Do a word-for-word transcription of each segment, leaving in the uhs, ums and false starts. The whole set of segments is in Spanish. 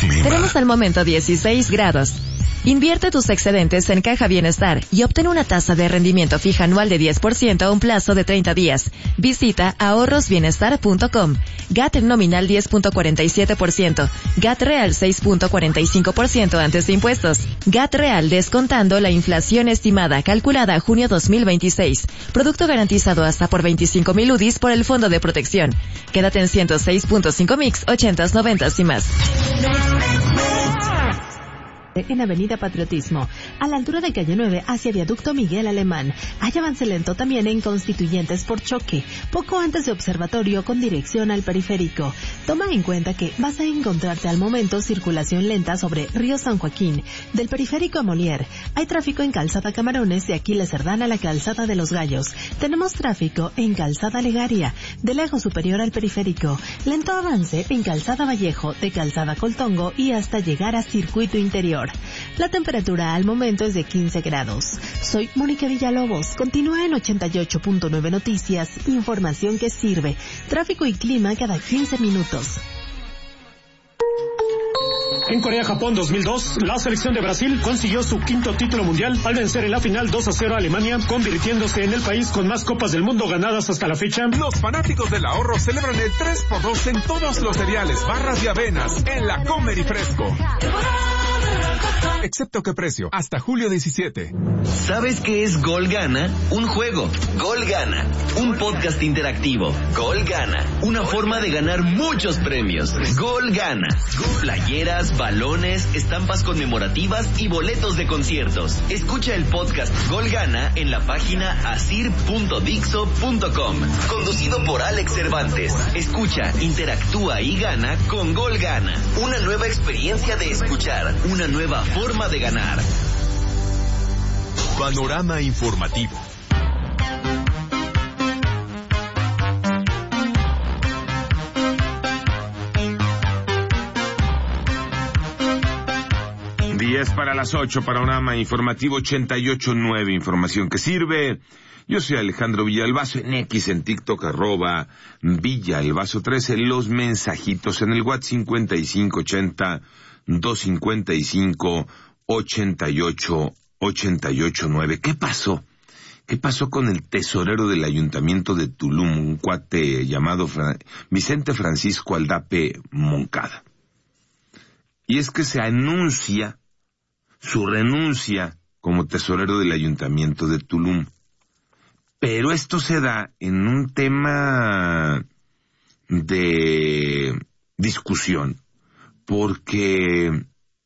clima. Tenemos al momento dieciséis grados. Invierte tus excedentes en Caja Bienestar y obtén una tasa de rendimiento fija anual de diez por ciento a un plazo de treinta días. Visita ahorros bienestar punto com. G A T nominal diez punto cuarenta y siete por ciento. G A T real seis punto cuarenta y cinco por ciento antes de impuestos. G A T real descontando la inflación estimada calculada a junio dos mil veintiséis. Producto garantizado hasta por veinticinco mil U D Is por el Fondo de Protección. Quédate en ciento seis punto cinco mix, ochentas, noventas y más. En Avenida Patriotismo, a la altura de calle nueve hacia Viaducto Miguel Alemán. Hay avance lento también en Constituyentes por choque, poco antes de Observatorio con dirección al Periférico. Toma en cuenta que vas a encontrarte al momento circulación lenta sobre Río San Joaquín, del Periférico a Molière. Hay tráfico en Calzada Camarones, de Aquiles Cerdán a la Calzada de los Gallos. Tenemos tráfico en Calzada Legaria, del Eje Superior al Periférico. Lento avance en Calzada Vallejo, de Calzada Coltongo y hasta llegar a Circuito Interior. La temperatura al momento es de quince grados. Soy Mónica Villalobos. Continúa en ochenta y ocho punto nueve Noticias. Información que sirve. Tráfico y clima cada quince minutos. En Corea-Japón dos mil dos, la selección de Brasil consiguió su quinto título mundial al vencer en la final dos a cero a Alemania, convirtiéndose en el país con más copas del mundo ganadas hasta la fecha. Los fanáticos del ahorro celebran el tres por dos en todos los cereales, barras y avenas en la Comer y Fresco. Excepto qué precio, hasta julio diecisiete. ¿Sabes qué es Gol Gana? Un juego. Gol Gana. Un podcast interactivo. Gol Gana. Una forma de ganar muchos premios. Gol Gana. Playeras, balones, estampas conmemorativas y boletos de conciertos. Escucha el podcast Gol Gana en la página asir punto dixo punto com. Conducido por Alex Cervantes. Escucha, interactúa y gana con Gol Gana. Una nueva experiencia de escuchar. Una nueva forma de ganar. Panorama informativo. diez para las ocho, Panorama informativo ochenta y ocho punto nueve, información que sirve. Yo soy Alejandro Villalbazo, en X, en TikTok, arroba Villalbazo trece, los mensajitos en el WhatsApp cincuenta y cinco ochenta, doscientos cincuenta y cinco, ochenta y ocho, ochenta y ocho nueve. ¿Qué pasó? ¿Qué pasó con el tesorero del Ayuntamiento de Tulum, un cuate llamado Fra- Vicente Francisco Aldape Moncada? Y es que se anuncia su renuncia como tesorero del Ayuntamiento de Tulum. Pero esto se da en un tema de discusión, porque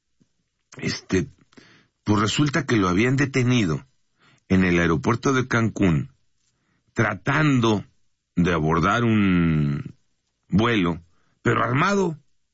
este pues resulta que lo habían detenido en el aeropuerto de Cancún tratando de abordar un vuelo, pero armado.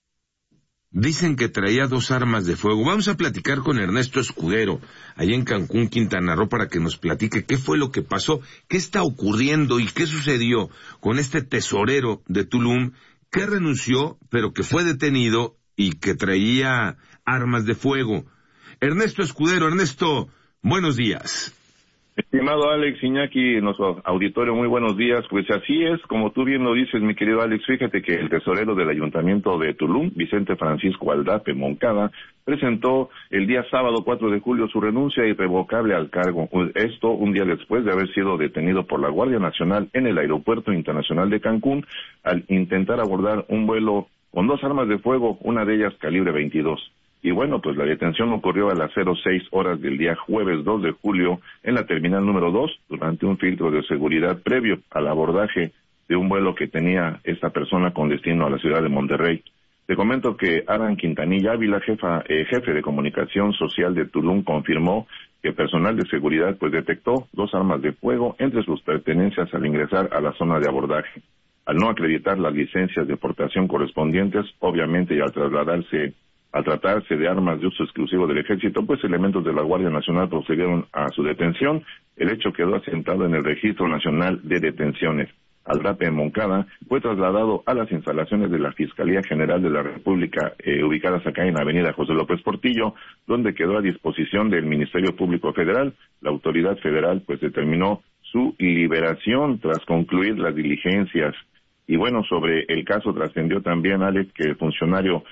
Dicen que traía dos armas de fuego. Vamos a platicar con Ernesto Escudero, allá en Cancún, Quintana Roo, para que nos platique qué fue lo que pasó, qué está ocurriendo y qué sucedió con este tesorero de Tulum que renunció, pero que fue detenido y que traía armas de fuego. Ernesto Escudero, Ernesto, buenos días. Estimado Alex, Iñaki, nuestro auditorio, muy buenos días. Pues así es, como tú bien lo dices, mi querido Alex, fíjate que el tesorero del Ayuntamiento de Tulum, Vicente Francisco Aldape Moncada, presentó el día sábado cuatro de julio su renuncia irrevocable al cargo. Esto un día después de haber sido detenido por la Guardia Nacional en el Aeropuerto Internacional de Cancún al intentar abordar un vuelo con dos armas de fuego, una de ellas calibre veintidós. Y bueno, pues la detención ocurrió a las cero seis horas del día jueves dos de julio en la terminal número dos durante un filtro de seguridad previo al abordaje de un vuelo que tenía esta persona con destino a la ciudad de Monterrey. Te comento que Aran Quintanilla Ávila, jefa, eh, jefe de comunicación social de Tulum, confirmó que personal de seguridad pues detectó dos armas de fuego entre sus pertenencias al ingresar a la zona de abordaje. Al no acreditar las licencias de portación correspondientes, obviamente y al trasladarse Al tratarse de armas de uso exclusivo del Ejército, pues elementos de la Guardia Nacional procedieron a su detención. El hecho quedó asentado en el Registro Nacional de Detenciones. Aldape Moncada fue trasladado a las instalaciones de la Fiscalía General de la República, eh, ubicadas acá en Avenida José López Portillo, donde quedó a disposición del Ministerio Público Federal. La autoridad federal pues determinó su liberación tras concluir las diligencias. Y bueno, sobre el caso trascendió también, Alex, que el funcionario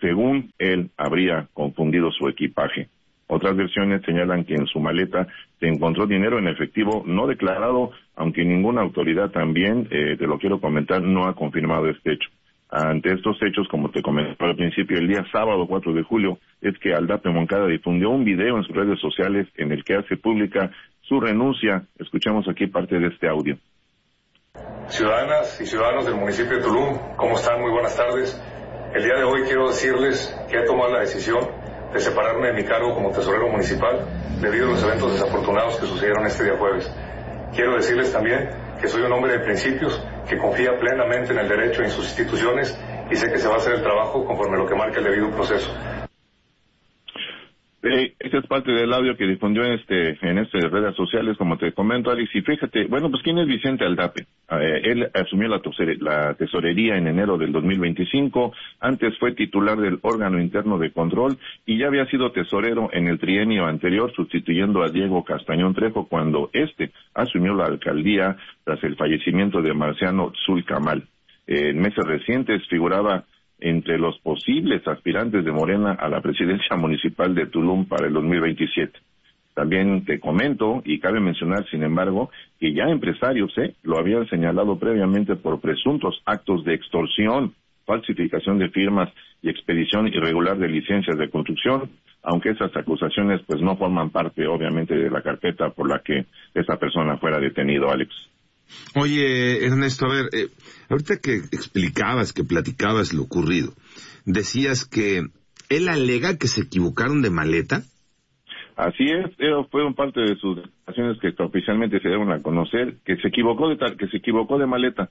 según él, habría confundido su equipaje. Otras versiones señalan que en su maleta se encontró dinero en efectivo no declarado, aunque ninguna autoridad también, eh, te lo quiero comentar, no ha confirmado este hecho. Ante estos hechos, como te comenté al principio, el día sábado cuatro de julio, es que Aldape Moncada difundió un video en sus redes sociales en el que hace pública su renuncia. Escuchamos aquí parte de este audio. Ciudadanas y ciudadanos del municipio de Tulum, ¿cómo están? Muy buenas tardes. El día de hoy quiero decirles que he tomado la decisión de separarme de mi cargo como tesorero municipal debido a los eventos desafortunados que sucedieron este día jueves. Quiero decirles también que soy un hombre de principios, que confía plenamente en el derecho y en sus instituciones y sé que se va a hacer el trabajo conforme lo que marca el debido proceso. Eh, esta es parte del audio que difundió en este en estas redes sociales, como te comento, Alex, y fíjate, bueno, pues ¿quién es Vicente Aldape? Eh, él asumió la, tosere, la tesorería en enero del dos mil veinticinco, antes fue titular del órgano interno de control y ya había sido tesorero en el trienio anterior, sustituyendo a Diego Castañón Trejo cuando éste asumió la alcaldía tras el fallecimiento de Marciano Zulcamal. Eh, en meses recientes figuraba entre los posibles aspirantes de Morena a la presidencia municipal de Tulum para el dos mil veintisiete. También te comento, y cabe mencionar, sin embargo, que ya empresarios eh, lo habían señalado previamente por presuntos actos de extorsión, falsificación de firmas y expedición irregular de licencias de construcción, aunque esas acusaciones pues no forman parte, obviamente, de la carpeta por la que esa persona fuera detenido, Alex. Oye, Ernesto, a ver, eh, ahorita que explicabas, que platicabas lo ocurrido, decías que él alega que se equivocaron de maleta. Así es, eso fue parte de sus declaraciones que oficialmente se dieron a conocer, que se equivocó de tal, que se equivocó de maleta.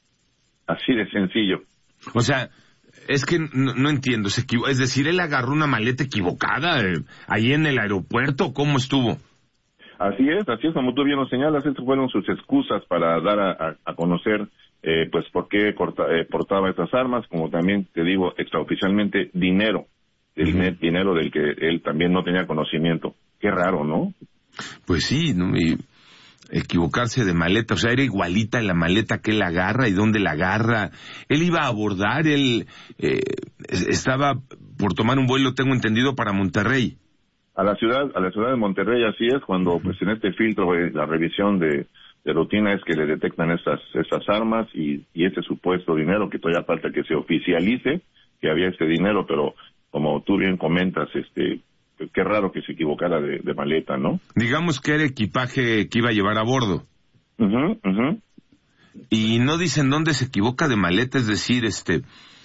Así de sencillo. O sea, es que no, no entiendo, se equivo- es decir, él agarró una maleta equivocada eh, ahí en el aeropuerto, ¿cómo estuvo? Así es, así es, como tú bien lo señalas, estas fueron sus excusas para dar a, a, a conocer, eh, pues, por qué corta, eh, portaba estas armas, como también, te digo, extraoficialmente, dinero, el uh-huh. dinero del que él también no tenía conocimiento. Qué raro, ¿no? Pues sí, ¿no? Y equivocarse de maleta, o sea, era igualita la maleta que él agarra y dónde la agarra. Él iba a abordar, él eh, estaba por tomar un vuelo, tengo entendido, para Monterrey. A la ciudad, a la ciudad de Monterrey, así es, cuando pues en este filtro, eh, la revisión de, de rutina es que le detectan estas, estas armas y, y ese supuesto dinero, que todavía falta que se oficialice que había este dinero, pero como tú bien comentas, este, qué raro que se equivocara de, de maleta, ¿no? Digamos que era equipaje que iba a llevar a bordo. Mhm, mhm. Y no dicen dónde se equivoca de maleta, es decir, este,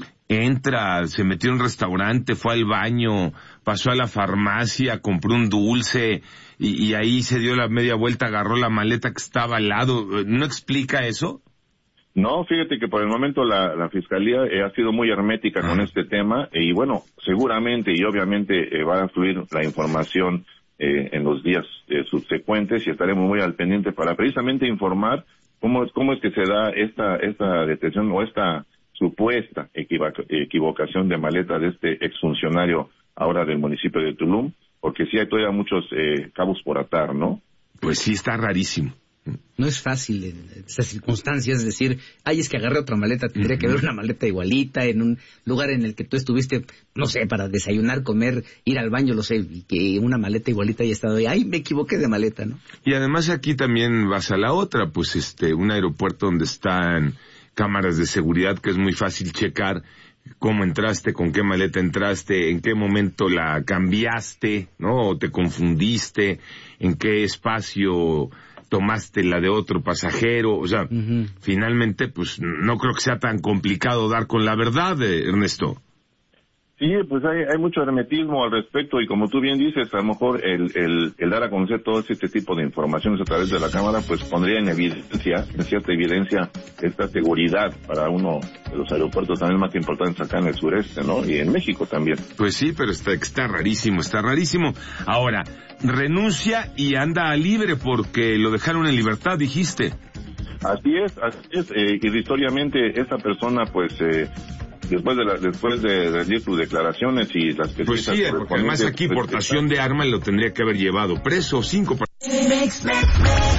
entra, se metió en un restaurante, fue al baño, pasó a la farmacia, compró un dulce y, y ahí se dio la media vuelta, agarró la maleta que estaba al lado. ¿No explica eso? No, fíjate que por el momento la, la Fiscalía eh, ha sido muy hermética ah. con este tema y bueno, seguramente y obviamente eh, va a fluir la información eh, en los días eh, subsecuentes y estaremos muy al pendiente para precisamente informar cómo es, cómo es que se da esta, esta detención o esta supuesta equivoca, equivocación de maleta de este exfuncionario ahora del municipio de Tulum, porque sí hay todavía muchos eh, cabos por atar, ¿no? Pues sí, está rarísimo. No es fácil en estas circunstancias decir, ay, es que agarré otra maleta, tendría uh-huh. que haber una maleta igualita en un lugar en el que tú estuviste, no sé, para desayunar, comer, ir al baño, lo sé, y que una maleta igualita haya estado ahí, ay, me equivoqué de maleta, ¿no? Y además aquí también vas a la otra, pues este, un aeropuerto donde están cámaras de seguridad que es muy fácil checar cómo entraste, con qué maleta entraste, en qué momento la cambiaste, ¿no? O te confundiste, en qué espacio tomaste la de otro pasajero, o sea, uh-huh. finalmente, pues, no creo que sea tan complicado dar con la verdad, eh, Ernesto. Sí, pues hay, hay mucho hermetismo al respecto y como tú bien dices, a lo mejor el, el, el dar a conocer todo este tipo de informaciones a través de la Cámara, pues pondría en evidencia, en cierta evidencia, esta seguridad para uno de los aeropuertos también más importantes acá en el sureste, ¿no? Y en México también. Pues sí, pero está, está rarísimo, está rarísimo. Ahora, renuncia y anda libre porque lo dejaron en libertad, dijiste. Así es, así es, eh, irrisoriamente esa persona, pues, eh, después de la, después de rendir sus declaraciones y las que pues sí, porque además aquí portación de arma lo tendría que haber llevado preso cinco.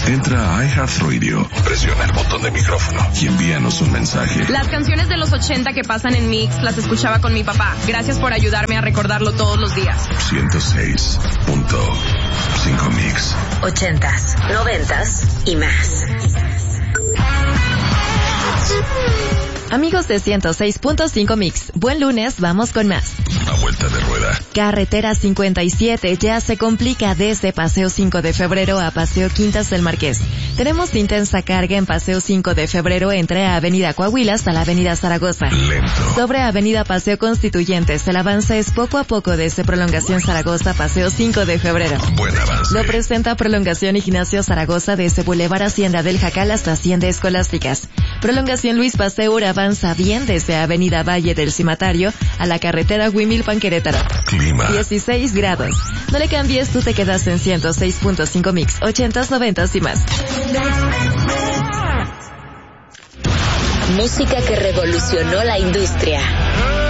Entra a iHeartRadio, presiona el botón de micrófono y envíanos un mensaje. Las canciones de los ochenta que pasan en Mix las escuchaba con mi papá. Gracias por ayudarme a recordarlo todos los días. ciento seis punto cinco Mix. Ochentas, noventas y más. Amigos de ciento seis punto cinco Mix, buen lunes, vamos con más. A vuelta de rueda. Carretera cincuenta y siete ya se complica desde Paseo cinco de febrero a Paseo Quintas del Marqués. Tenemos intensa carga en Paseo cinco de febrero entre Avenida Coahuila hasta la Avenida Zaragoza. Lento. Sobre Avenida Paseo Constituyentes, el avance es poco a poco desde Prolongación Zaragoza, Paseo cinco de febrero. Buen avance. Lo presenta Prolongación Ignacio Zaragoza desde Boulevard Hacienda del Jacal hasta Hacienda Escolásticas. Prolongación Luis Pasteur avanza bien desde Avenida Valle del Cimatario a la carretera Huimilpan-Querétaro. Clima. dieciséis grados. No le cambies, tú te quedas en ciento seis punto cinco Mix, ochentas, noventas y más. Música que revolucionó la industria.